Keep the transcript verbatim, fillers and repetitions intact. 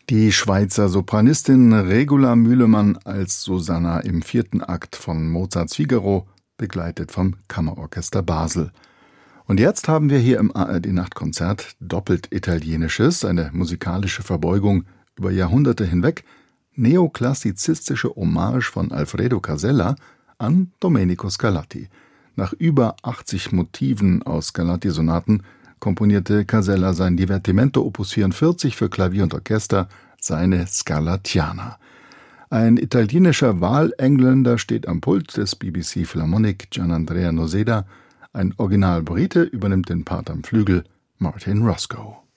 Die Schweizer Sopranistin Regula Mühlemann als Susanna im vierten Akt von Mozarts Figaro, begleitet vom Kammerorchester Basel. Und jetzt haben wir hier im A R D-Nachtkonzert doppelt Italienisches, eine musikalische Verbeugung über Jahrhunderte hinweg, neoklassizistische Hommage von Alfredo Casella an Domenico Scarlatti. Nach über achtzig Motiven aus Scarlatti-Sonaten komponierte Casella sein Divertimento Opus vierundvierzig für Klavier und Orchester, seine Scarlattiana. Ein italienischer Wahlengländer steht am Pult des B B C Philharmonic, Gianandrea Noseda. Ein Original-Brite übernimmt den Part am Flügel, Martin Roscoe.